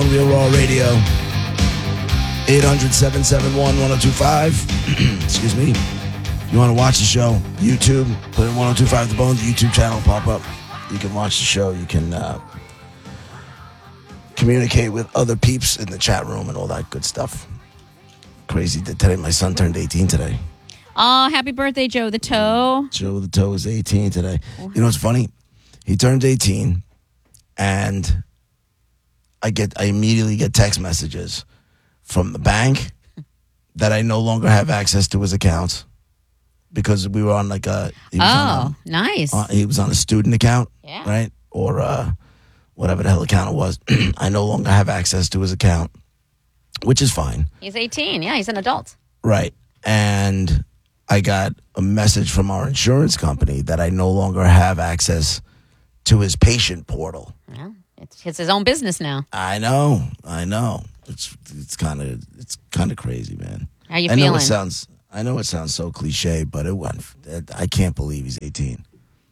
Real Raw Radio. 800-771-1025. Excuse me. You want to watch the show? YouTube. Put in 1025 The Bone. The YouTube channel will pop up. You can watch the show. You can communicate with other peeps in the chat room and all that good stuff. Crazy that today my son turned 18 today. Oh, happy birthday, Joe the Toe. Joe the Toe is 18 today. You know what's funny? He turns 18 and I immediately get text messages from the bank that I no longer have access to his accounts because we were on like a... Nice. He was on a student account, Yeah. right? Or whatever the hell account it was. I no longer have access to his account, which is fine. He's 18. Yeah, he's an adult. Right. And I got a message from our insurance company that I no longer have access to his patient portal. Well, it's his own business now. I know. It's kind of crazy, man. How you I feeling? know it sounds so cliche, but I can't believe he's 18.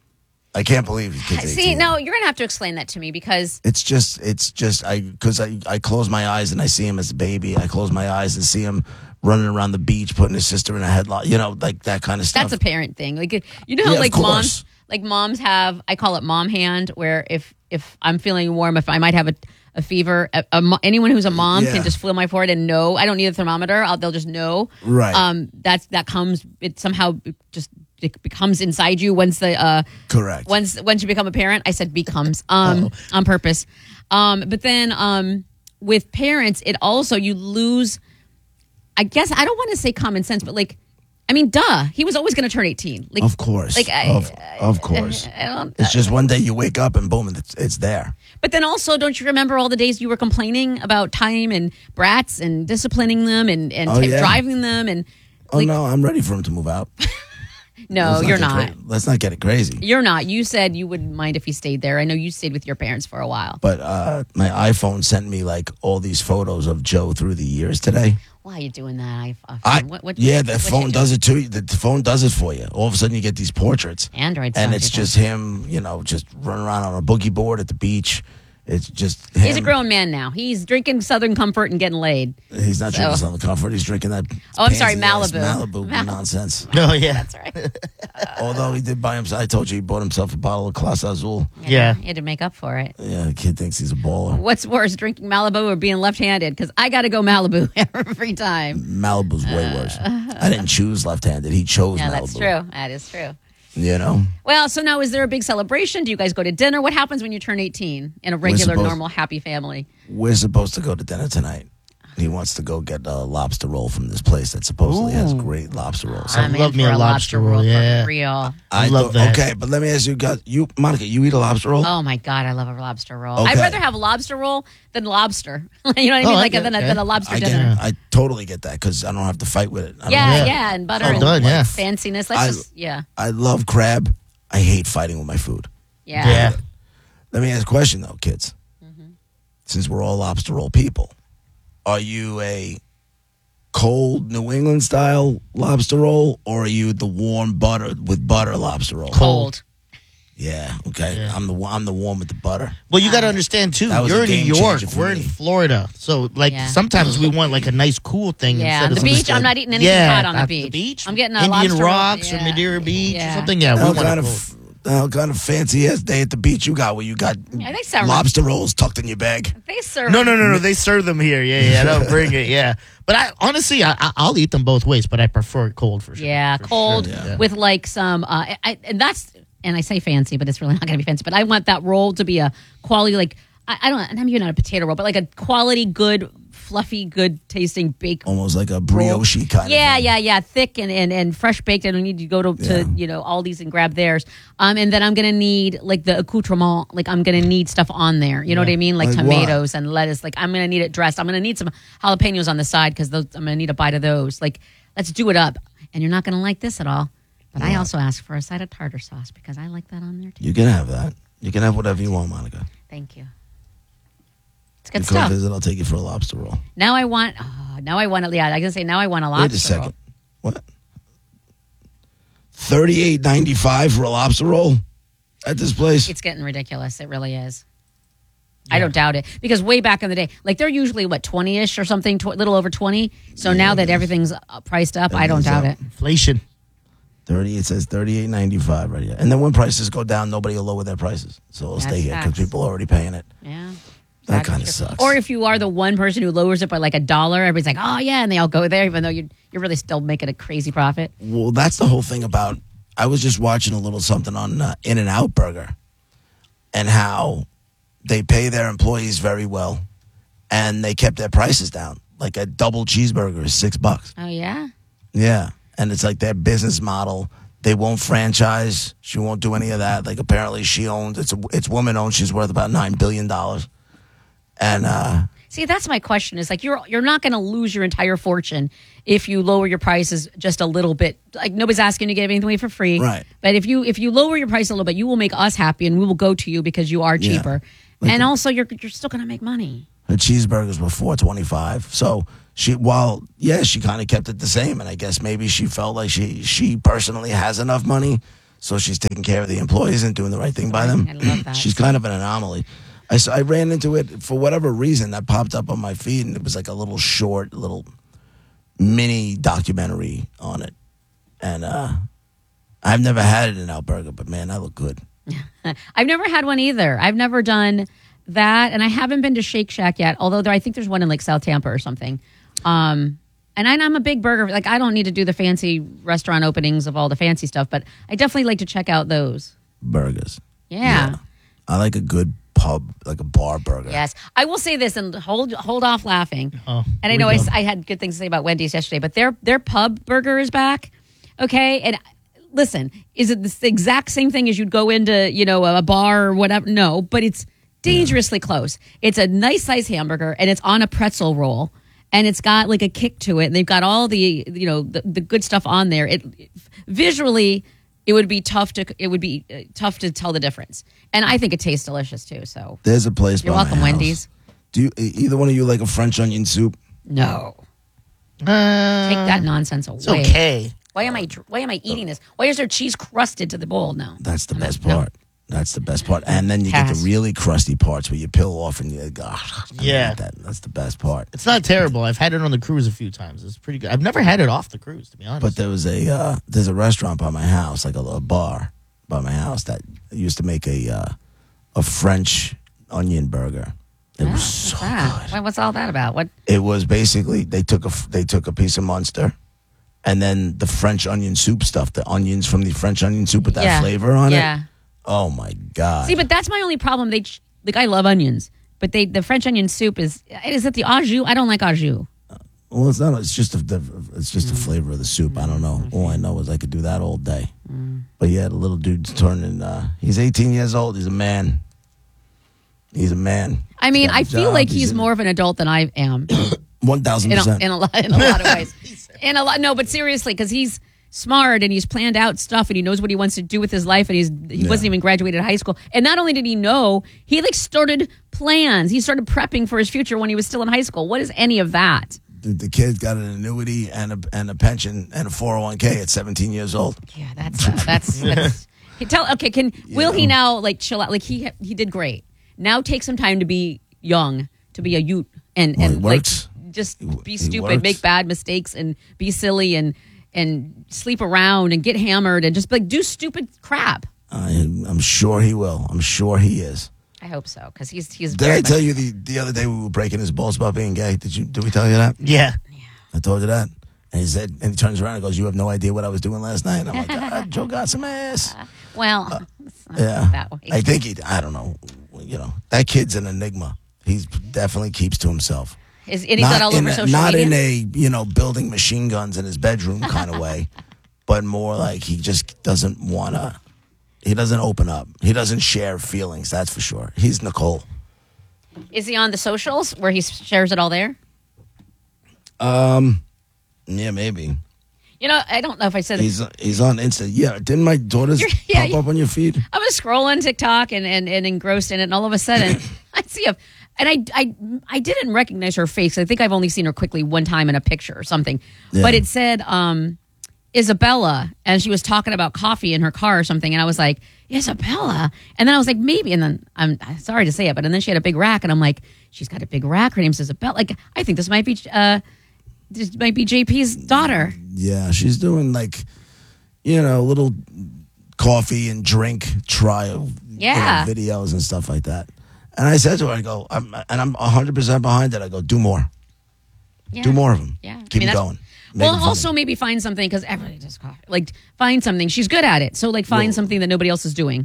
I can't believe his kid's 18. See, no, you're going to have to explain that to me because... It's just because I close my eyes and I see him as a baby. I close my eyes and see him running around the beach, putting his sister in a headlock, like that kind of stuff. That's a parent thing. Like, you know how Yeah, of moms have, I call it mom hand, where if I'm feeling warm, if I might have a fever, anyone who's a mom can just feel my forehead and know. I don't need a thermometer. They'll just know. Right. That comes. It somehow it becomes inside you once the correct. Once you become a parent. I said becomes on purpose. But then with parents, it also you lose. I guess I don't want to say common sense, but duh. He was always going to turn 18. Of course. Of course. It's just one day you wake up and boom, it's there. But then also, don't you remember all the days you were complaining about time and brats and disciplining them and driving them? And no, I'm ready for him to move out. No, you're not. Let's not get it crazy. You're not. You said you wouldn't mind if he stayed there. I know you stayed with your parents for a while. But my iPhone sent me all these photos of Joe through the years today. Why are you doing that? The phone does it too. The phone does it for you. All of a sudden, you get these portraits. Android and it's just him, just running around on a boogie board at the beach. It's just him. He's a grown man now. He's drinking Southern Comfort and getting laid. He's not drinking Southern Comfort. He's drinking that. Oh, I'm sorry, Malibu. Malibu nonsense. Oh, yeah. That's right. Although he did buy himself, I told you he bought himself a bottle of Clase Azul. Yeah. He had to make up for it. Yeah, the kid thinks he's a baller. What's worse, drinking Malibu or being left-handed? Because I got to go Malibu every time. Malibu's way worse. I didn't choose left-handed. He chose Malibu. Yeah, that's true. That is true. Well, so now is there a big celebration? Do you guys go to dinner? What happens when you turn 18 in a regular, normal, happy family? We're supposed to go to dinner tonight. He wants to go get a lobster roll from this place that supposedly has great lobster rolls. I love me a lobster roll. Yeah, for real. I love that. Okay, but let me ask you, Monica, you eat a lobster roll? Oh my God, I love a lobster roll. Okay. I'd rather have a lobster roll than lobster. You know what I mean? Than a lobster dinner. I totally get that because I don't have to fight with it. And butter and fanciness. I love crab. I hate fighting with my food. Yeah. Let me ask a question though, kids. Mm-hmm. Since we're all lobster roll people, are you a cold New England style lobster roll, or are you the warm butter lobster roll? Cold. Yeah. Okay. Yeah. I'm the warm with the butter. Well, you got to understand too. You're in New York. We're in Florida, so sometimes we want a nice cool thing. Yeah. Instead The of beach. I'm not eating anything hot on the beach. The beach. I'm getting a Indian lobster Rocks roll. or Madeira Beach or something. Yeah. What kind of fancy ass day at the beach you got where you got lobster rolls tucked in your bag? They serve No. They serve them here. Yeah. Don't bring it. Yeah. But honestly, I'll eat them both ways, but I prefer it cold for sure. Yeah, cold with some. And I say fancy, but it's really not going to be fancy. But I want that roll to be a quality, I'm even not a potato roll, but like a quality, good, fluffy, good tasting baked. Almost like a brioche kind of thing. Yeah. Thick and fresh baked. I don't need to go to Aldi's and grab theirs. And then I'm going to need the accoutrement. I'm going to need stuff on there. You know what I mean? Like tomatoes and lettuce. I'm going to need it dressed. I'm going to need some jalapenos on the side because I'm going to need a bite of those. Let's do it up. And you're not going to like this at all. But I also asked for a side of tartar sauce because I like that on there too. You can have that. You can have whatever you want, Monica. Thank you. It's good you stuff. Come visit, I'll take you for a lobster roll. Now I want a lobster roll. Wait a second. What? $38.95 for a lobster roll at this place? It's getting ridiculous. It really is. I don't doubt it. Because way back in the day, like they're usually, 20-ish or something, little over 20. So now that everything's priced up, I don't doubt it. Inflation. 30, it says $38.95 right here. And then when prices go down, nobody will lower their prices. So it'll stay here because facts. people are already paying it. Yeah. That kind of sucks. Or if you are the one person who lowers it by like $1, everybody's like, oh, yeah, and they all go there, even though you're really still making a crazy profit. Well, that's the whole thing about, I was just watching a little something on In-N-Out Burger and how they pay their employees very well and they kept their prices down. Like a double cheeseburger is $6. Oh, yeah? Yeah. And it's like their business model. They won't franchise. She won't do any of that. Like apparently she owns, it's woman owned. She's worth about $9 billion. And see, that's my question. Is like you're not going to lose your entire fortune if you lower your prices just a little bit. Like nobody's asking you to give anything away for free, right? But if you lower your price a little bit, you will make us happy, and we will go to you because you are cheaper, and also you're still going to make money. Her cheeseburgers were $4.25. So she kind of kept it the same, and I guess maybe she felt like she personally has enough money, so she's taking care of the employees and doing the right thing by them. I love that. She's kind of an anomaly. I ran into it for whatever reason that popped up on my feed, and it was like a little short, little mini documentary on it. And I've never had an In-N-Out Burger, but man, I look good. I've never had one either. I've never done that, and I haven't been to Shake Shack yet. Although I think there's one in like South Tampa or something. And I'm a big burger. Like I don't need to do the fancy restaurant openings of all the fancy stuff, but I definitely like to check out those Burgers. Yeah. I like a good pub, like a bar burger. Yes. I will say this and hold off laughing. Oh, and I know I had good things to say about Wendy's yesterday, but their pub burger is back. Okay. And listen, is it the exact same thing as you'd go into, a bar or whatever? No, but it's dangerously close. It's a nice size hamburger and it's on a pretzel roll and it's got like a kick to it. And they've got all the, the good stuff on there. Visually, it would be tough to tell the difference. And I think it tastes delicious too. So there's a place. You're by welcome, my house. Wendy's. Do either one of you like a French onion soup? No. Take that nonsense away. It's okay. Why am I eating this? Why is there cheese crusted to the bowl? No. That's the best part. That's the best part. And then you get the really crusty parts where you peel off and you go, yeah. That's the best part. It's not terrible. I've had it on the cruise a few times. It's pretty good. I've never had it off the cruise, to be honest. But there was there's a restaurant by my house, like a bar by my house that used to make a French onion burger. It was so good. What's all that about? What? It was basically they took a piece of Munster, and then the French onion soup stuff, the onions from the French onion soup with that flavor on it. Yeah. Oh my God. See, but that's my only problem. I love onions, but the French onion soup is it the au jus? I don't like au jus. Well, it's not. It's just the flavor of the soup. I don't know. All I know is I could do that all day. But yeah, the little dude's turning. He's 18 years old. He's a man. He's a man. I mean, I feel like he's more of an adult than I am. 1,000%. In a lot of ways. No, but seriously, because he's smart and he's planned out stuff and he knows what he wants to do with his life and he wasn't even graduated high school. And not only did he know, he started plans. He started prepping for his future when he was still in high school. What is any of that? The kid got an annuity and a pension and a 401k at 17 years old. Yeah, that's will he now chill out? Like he did great. Now take some time to be young, to be a youth and just be stupid, make bad mistakes and be silly and sleep around and get hammered and just do stupid crap. I'm sure he will. I'm sure he is. I hope so because he's. Did I tell you the other day we were breaking his balls about being gay? Did we tell you that? Yeah. I told you that. And he turns around and goes, "You have no idea what I was doing last night." And I'm like, Joe got some ass. Well, yeah. That way. I think I don't know. That kid's an enigma. He definitely keeps to himself. He's not all over social media? Not in a, building machine guns in his bedroom kind of way, but more like he just doesn't want to, he doesn't open up. He doesn't share feelings, that's for sure. He's Nicole. Is he on the socials where he shares it all there? Yeah, maybe. I don't know if I said he's on Insta. Yeah, didn't my daughters pop up on your feed? I was scrolling TikTok and engrossed in it, and all of a sudden I see and I didn't recognize her face. I think I've only seen her quickly one time in a picture or something. Yeah. But it said Isabella, and she was talking about coffee in her car or something, and I was like, Isabella, and then I was like, maybe, and then I'm sorry to say it, but and then she had a big rack, and I'm like, she's got a big rack. Her name's Isabella. Like, I think this might be JP's daughter. Yeah, she's doing like, little coffee and drink trial videos and stuff like that. And I said to her, I go, I'm 100% behind it. I go, do more. Yeah. Do more of them. Yeah. Keep it going. Well, also maybe find something, because everybody does coffee. Like, find something. She's good at it. So, like, find something that nobody else is doing.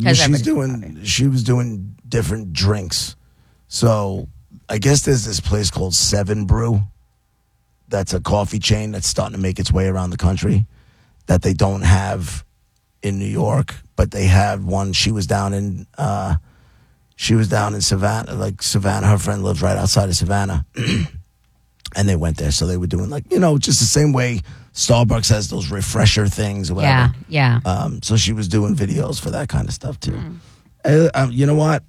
She was doing different drinks. So, I guess there's this place called Seven Brew. That's a coffee chain that's starting to make its way around the country that they don't have in New York, but they have one. She was down in Savannah. Like, Savannah, her friend lives right outside of Savannah. And they went there. So they were doing just the same way Starbucks has those refresher things or whatever. Yeah. So she was doing videos for that kind of stuff too. You know what?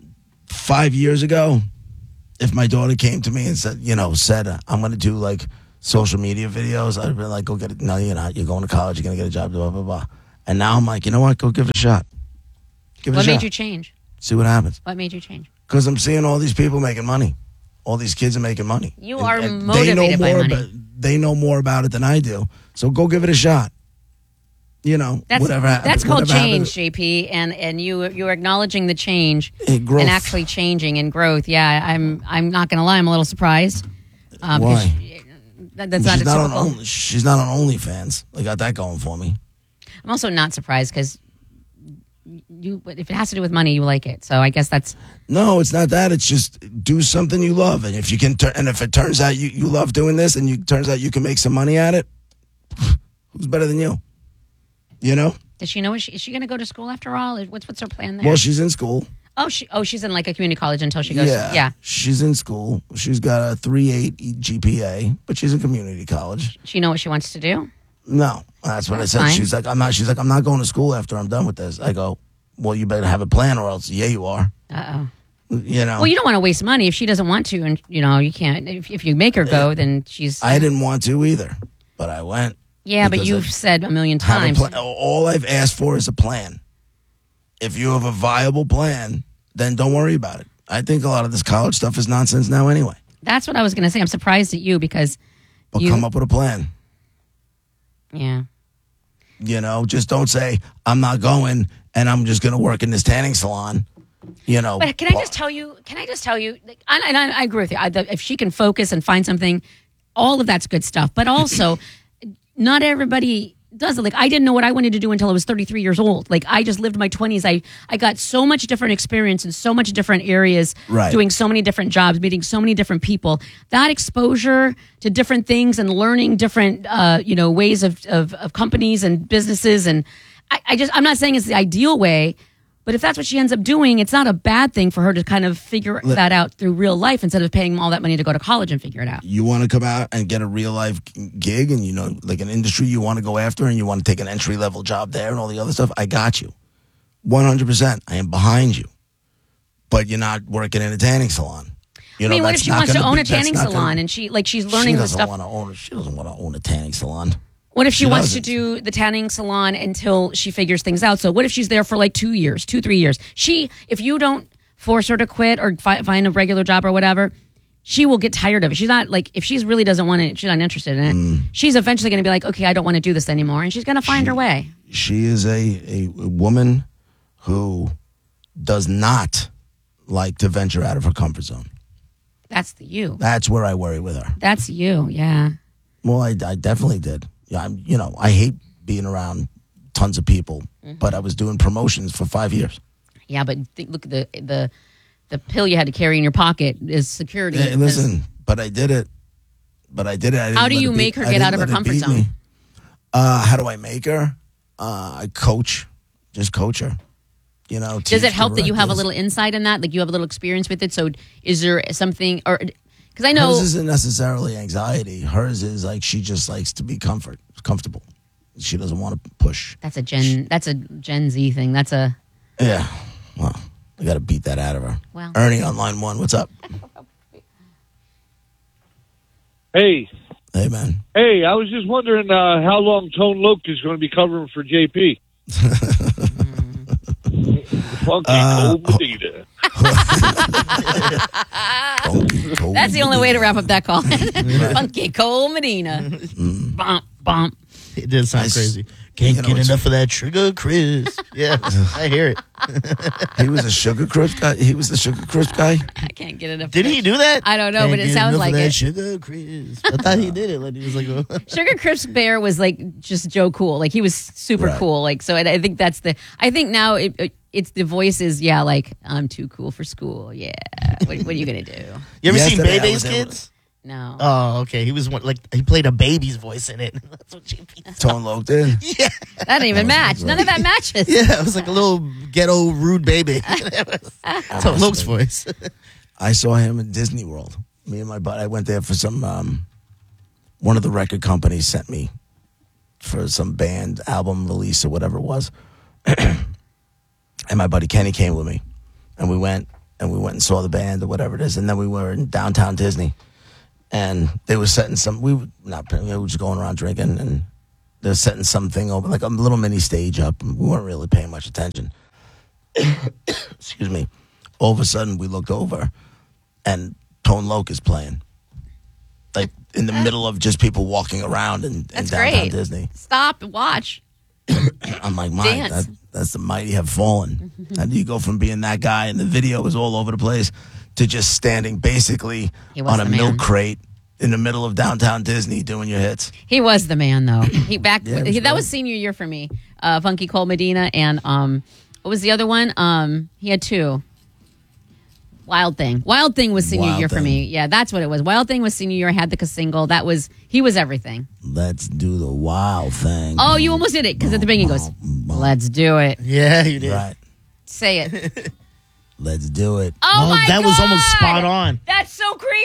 5 years ago, if my daughter came to me and said, I'm going to do like social media videos, I'd have been like, go get it. No, you're not. You're going to college. You're going to get a job, blah, blah, blah. And now I'm like, you know what? Go give it a shot. What made you change? See what happens. What made you change? Because I'm seeing all these people making money. All these kids are making money. You are motivated by money. They know more about it than I do. So go give it a shot. Whatever. That's called change, JP, and you are acknowledging the change and actually changing and growth. Yeah, I'm not going to lie, I'm a little surprised. Why? That's not typical. She's not on OnlyFans. I got that going for me. I'm also not surprised because if it has to do with money, you like it. So I guess that's... No, it's not that. It's just do something you love. And if you can, and if it turns out you love doing this and it turns out you can make some money at it, who's better than you? Does she know? Is she going to go to school after all? What's her plan there? Well, she's in school. She's in like a community college until she goes. Yeah. She's in school. She's got a 3.8 GPA, but she's in community college. She know what she wants to do? No, that's what I said. Fine. She's like, I'm not going to school after I'm done with this. I go, well, you better have a plan or else, you are. Uh-oh. Well, you don't want to waste money if she doesn't want to, and you can't. If you make her go, then she's... I didn't want to either, but I went. Yeah, but you've said a million times. All I've asked for is a plan. If you have a viable plan, then don't worry about it. I think a lot of this college stuff is nonsense now anyway. That's what I was going to say. I'm surprised at you because... But come up with a plan. Yeah. Just don't say, I'm not going and I'm just going to work in this tanning salon. But can I just tell you, and I agree with you. If she can focus and find something, all of that's good stuff. But also, not everybody does it. Like, I didn't know what I wanted to do until I was 33 years old. Like, I just lived my 20s. I got so much different experience in so much different areas, doing so many different jobs, meeting so many different people. That exposure to different things and learning different, ways of companies and businesses. And I'm not saying it's the ideal way, but if that's what she ends up doing, it's not a bad thing for her to kind of figure that out through real life instead of paying all that money to go to college and figure it out. You want to come out and get a real life gig and, like an industry you want to go after and you want to take an entry level job there and all the other stuff, I got you. 100%. I am behind you. But you're not working in a tanning salon. What if she wants to own a tanning salon and she's learning the stuff? She doesn't want to own a tanning salon. What if she wants to do the tanning salon until she figures things out? So what if she's there for like 3 years? If you don't force her to quit or find a regular job or whatever, she will get tired of it. She's not like, if she really doesn't want it, she's not interested in it. She's eventually going to be like, okay, I don't want to do this anymore. And she's going to find her way. She is a woman who does not like to venture out of her comfort zone. That's you. That's where I worry with her. That's you, yeah. Well, I definitely did. Yeah, I hate being around tons of people, but I was doing promotions for 5 years. Yeah, but look at the pill you had to carry in your pocket is security. Hey, listen, but I did it. How do you make her get out of her comfort zone? How do I make her? I coach, just coach her. Does it help that you have a little insight in that? Like you have a little experience with it. So is there something or? Because I know hers isn't necessarily anxiety. Hers is like she just likes to be comfortable. She doesn't want to push. That's a Gen Z thing. Yeah. Well, I got to beat that out of her. Well, Ernie on line 1. What's up? Hey. Hey, man. Hey, I was just wondering how long Tone Loc is going to be covering for JP. Funky Cold Medina. That's the only way to wrap up that call. Funky Cole Medina. Bump, bump. It did sound crazy. Can't get enough of that Sugar Chris. Yeah, I hear it. He was a Sugar Crisp guy. He was the Sugar Crisp guy. I can't get enough. Did he do that? I don't know, Can't but it get sounds enough like of that it. Sugar Chris. I thought he did it. Like he was like, oh. Sugar Crisp Bear was like just Joe Cool. Like he was super Right. cool. Like so, I think that's the. I think now it's the voice is like I'm too cool for school. Yeah, what are you gonna do? You ever seen Yesterday, I Bebe's was able Kids? No. Oh, okay. He was he played a baby's voice in it. That's what JP said. Tone Loc did. Yeah, That didn't even match. None of that matches. yeah. It was like a little ghetto rude baby. Tom Loc's voice. I saw him in Disney World. Me and my buddy. I went there for some. One of the record companies sent me for some band album release or whatever it was, and my buddy Kenny came with me, and we went and saw the band or whatever it is, and then we were in downtown Disney, and they were setting some. We were just going around drinking, and they were setting something over, like a little mini stage up, and we weren't really paying much attention. Excuse me. All of a sudden, we looked over, and Tone Loc is playing, like in the middle of just people walking around in That's downtown great. Disney. Stop and watch. I'm like, my, Dance. that's the mighty have fallen. How do you go from being that guy, and the video was all over the place, to just standing basically He was on a the man. milk crate in the middle of downtown Disney doing your hits? He was the man, though. it was That was senior year for me. Funky Cole Medina and what was the other one? He had two. Wild Thing. Wild Thing was senior Wild year for Thing. me. Yeah, that's what it was. Wild Thing was senior year. I had the single. He was everything. Let's do the wild thing. Oh, you almost did it because at the beginning he goes, "Let's do it." Yeah, you did. Right. Say it. Let's do it. Oh my that god, was almost spot on. That's so creepy.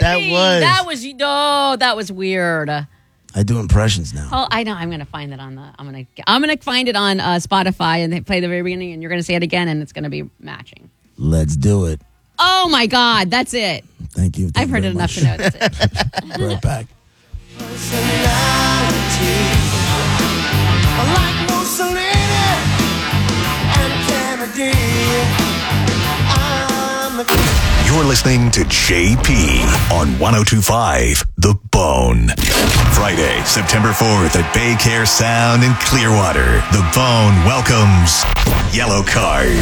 That was weird. I do impressions now. Oh, I know. I'm gonna find it on I'm gonna find it on Spotify and they play the very beginning, and you're gonna say it again, and it's gonna be matching. Let's do it. Oh my God, that's it. Thank you. I've heard it enough to know that's it. Right back. Like Mussolini and Kennedy. You're listening to JP on 102.5 The Bone. Friday, September 4th at Bay Care Sound in Clearwater. The Bone welcomes Yellow Card.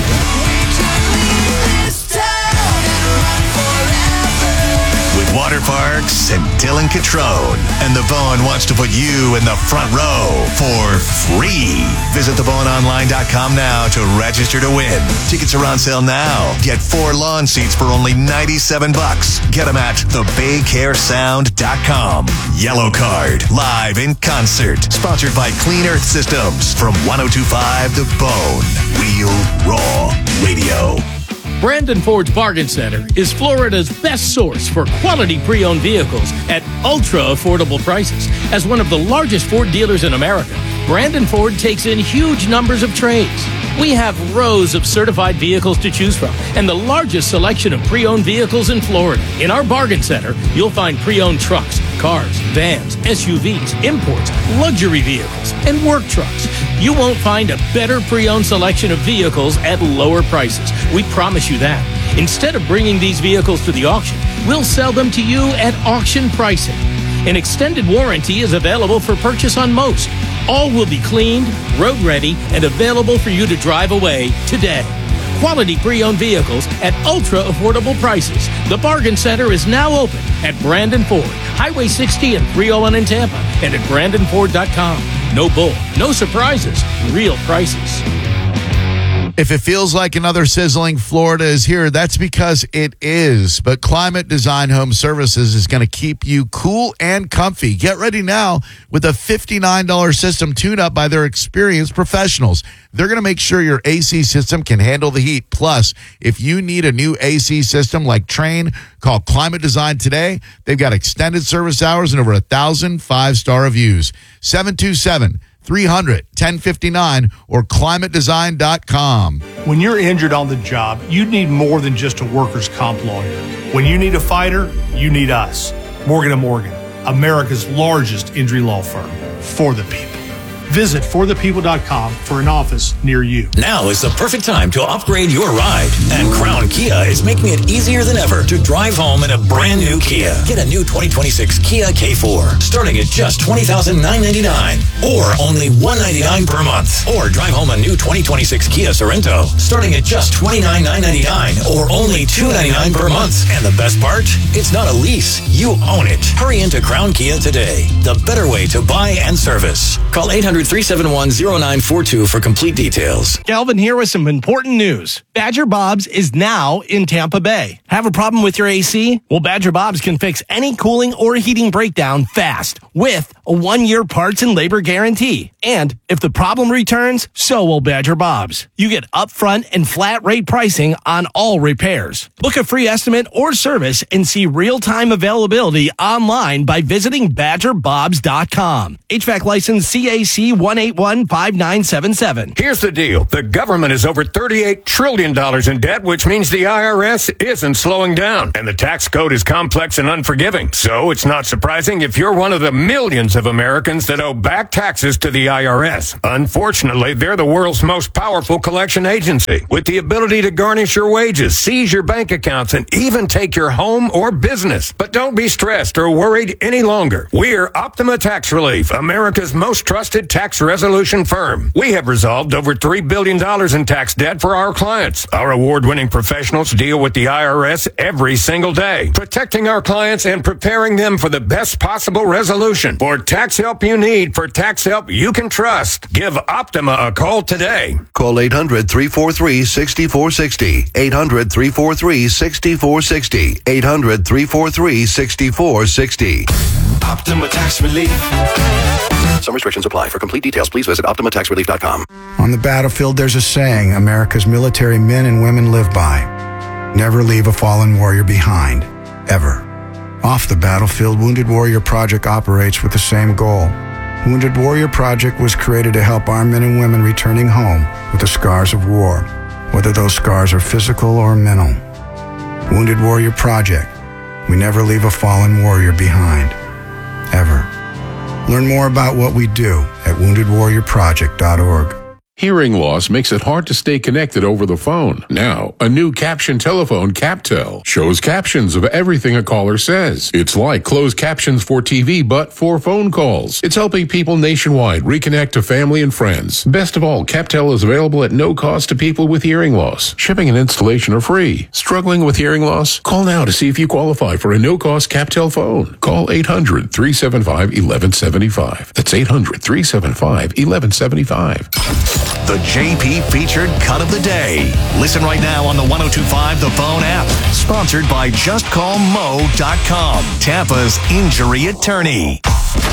With Water Parks and Dylan Catrone. And The Bone wants to put you in the front row for free. Visit theboneonline.com now to register to win. Tickets are on sale now. Get 4 lawn seats for only $97. Get them at thebaycaresound.com. Yellow Card, live in concert. Sponsored by Clean Earth Systems from 102.5 The Bone. Real Raw Radio. Brandon Ford's Bargain Center is Florida's best source for quality pre-owned vehicles at ultra-affordable prices. As one of the largest Ford dealers in America, Brandon Ford takes in huge numbers of trades. We have rows of certified vehicles to choose from and the largest selection of pre-owned vehicles in Florida. In our Bargain Center, you'll find pre-owned trucks, cars, vans, SUVs, imports, luxury vehicles, and work trucks. You won't find a better pre-owned selection of vehicles at lower prices. We promise you that. Instead of bringing these vehicles to the auction, we'll sell them to you at auction pricing. An extended warranty is available for purchase on most. All will be cleaned, road ready, and available for you to drive away today. Quality pre-owned vehicles at ultra-affordable prices. The Bargain Center is now open at Brandon Ford, Highway 60 and 301 in Tampa, and at BrandonFord.com. No bull, no surprises, real prices. If it feels like another sizzling Florida is here, that's because it is. But Climate Design Home Services is going to keep you cool and comfy. Get ready now with a $59 system tune-up by their experienced professionals. They're going to make sure your AC system can handle the heat. Plus, if you need a new AC system like Trane, call Climate Design today. They've got extended service hours and over 1,000 5-star reviews. 727-300-1059 or climatedesign.com. When you're injured on the job, you need more than just a workers' comp lawyer. When you need a fighter, you need us. Morgan & Morgan. America's largest injury law firm. For the people. Visit forthepeople.com for an office near you. Now is the perfect time to upgrade your ride. And Crown Kia is making it easier than ever to drive home in a brand new Kia. Get a new 2026 Kia K4 starting at just $20,999 or only $199 per month. Or drive home a new 2026 Kia Sorento starting at just $29,999 or only $299 per month. And the best part? It's not a lease. You own it. Hurry into Crown Kia today. The better way to buy and service. Call 800-371-0942 for complete details. Calvin here with some important news. Badger Bob's is now in Tampa Bay. Have a problem with your AC? Well, Badger Bob's can fix any cooling or heating breakdown fast with a 1-year parts and labor guarantee. And if the problem returns, so will Badger Bob's. You get upfront and flat rate pricing on all repairs. Book a free estimate or service and see real-time availability online by visiting badgerbobs.com. HVAC license CAC 1815977. Here's the deal. The government is over $38 trillion in debt, which means the IRS isn't slowing down. And the tax code is complex and unforgiving. So it's not surprising if you're one of the millions of Americans that owe back taxes to the IRS. Unfortunately, they're the world's most powerful collection agency with the ability to garnish your wages, seize your bank accounts, and even take your home or business. But don't be stressed or worried any longer. We're Optima Tax Relief, America's most trusted tax resolution firm. We have resolved over $3 billion in tax debt for our clients. Our award-winning professionals deal with the IRS every single day, protecting our clients and preparing them for the best possible resolution. For tax help you need, for tax help you can trust, give Optima a call today. Call 800-343-6460. 800-343-6460. 800-343-6460. Optima Tax Relief. Some restrictions apply. For complete details, please visit OptimaTaxRelief.com. On the battlefield, there's a saying America's military men and women live by. Never leave a fallen warrior behind. Ever. Off the battlefield, Wounded Warrior Project operates with the same goal. Wounded Warrior Project was created to help our men and women returning home with the scars of war, whether those scars are physical or mental. Wounded Warrior Project. We never leave a fallen warrior behind. Ever. Learn more about what we do at woundedwarriorproject.org. Hearing loss makes it hard to stay connected over the phone. Now, a new caption telephone, CapTel, shows captions of everything a caller says. It's like closed captions for TV, but for phone calls. It's helping people nationwide reconnect to family and friends. Best of all, CapTel is available at no cost to people with hearing loss. Shipping and installation are free. Struggling with hearing loss? Call now to see if you qualify for a no-cost CapTel phone. Call 800-375-1175. That's 800-375-1175. The JP featured cut of the day. Listen right now on the 102.5 The Phone app. Sponsored by JustCallMo.com, Tampa's injury attorney.